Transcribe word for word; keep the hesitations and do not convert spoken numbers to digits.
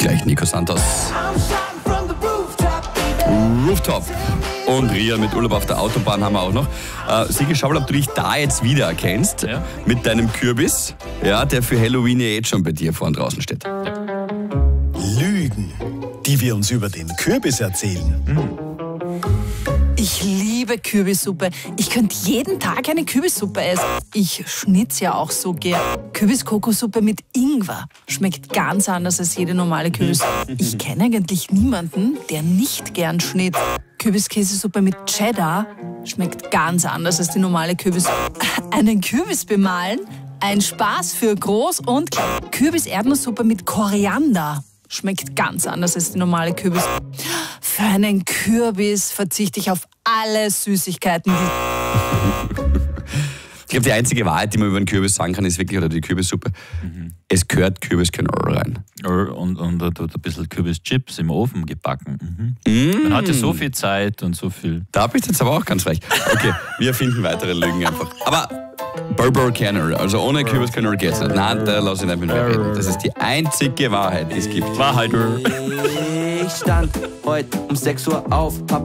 gleich Nico Santos. Rooftop. Und Ria mit Urlaub auf der Autobahn haben wir auch noch. Äh, Sigi, schau mal, ob du dich da jetzt wieder erkennst. Ja. Mit deinem Kürbis, ja, der für Halloween ja jetzt schon bei dir vorn draußen steht. Ja. Lügen, die wir uns über den Kürbis erzählen. Mhm. Ich liebe Kürbissuppe. Ich könnte jeden Tag eine Kürbissuppe essen. Ich schnitz ja auch so gern. Kürbis-Kokosuppe mit Ingwer schmeckt ganz anders als jede normale Kürbissuppe. Ich kenne eigentlich niemanden, der nicht gern schnitzt. Kürbiskäsesuppe mit Cheddar schmeckt ganz anders als die normale Kürbissuppe. Einen Kürbis bemalen? Ein Spaß für Groß und Klein. Kürbis-Erdnusssuppe mit Koriander schmeckt ganz anders als die normale Kürbis. Für einen Kürbis verzichte ich auf alle Süßigkeiten. Ich glaube, die einzige Wahrheit, die man über den Kürbis sagen kann, ist wirklich, oder die Kürbissuppe, mhm. es gehört Kürbiskernöl rein. Und, und, und ein bisschen Kürbischips im Ofen gebacken. Mhm. Mm. Man hatte so viel Zeit und so viel. Da bist du jetzt aber auch ganz recht. Okay, wir finden weitere Lügen einfach. Aber Burber Kernöl, also ohne Kürbiskernöl geht's nicht. Nein, da lass ich nicht mit mir reden. Das ist die einzige Wahrheit, die es gibt. Wahrheit. Ich stand heute um sechs Uhr auf, hab